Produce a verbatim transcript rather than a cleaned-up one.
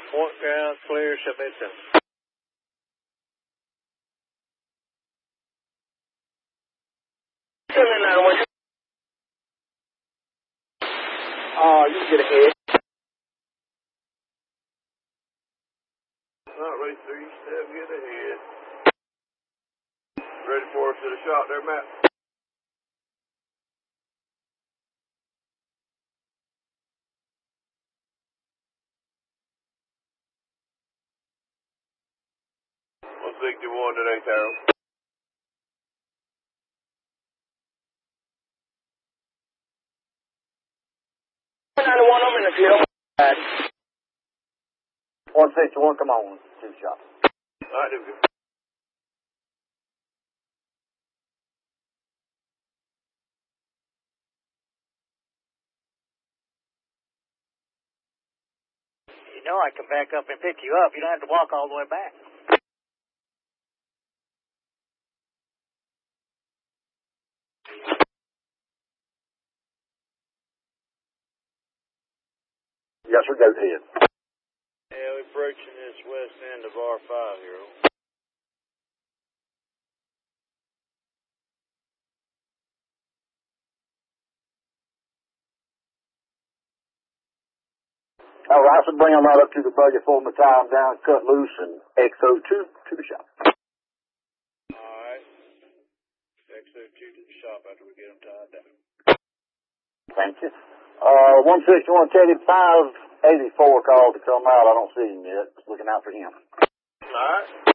Point ground clear, submit them. Uh, you can get ahead. Not ready, three step, get ahead. Ready for us to the shot there, Matt? one sixty-one today, Carol. ninety-one, I'm in the field. one sixty-one, come on, two shots. All right, there we go. You know I can back up and pick you up. You don't have to walk all the way back. Yes, sir, go ahead. Yeah, we're approaching this west end of R five here. All right, so bring them right up to the buggy, full my time down, cut loose, and X O two to the shop. Alright. X O two to the shop after we get them tied down. Thank you. Uh, one sixty-one, Teddy, five eighty-four called to come out. I don't see him yet. Just looking out for him. All right.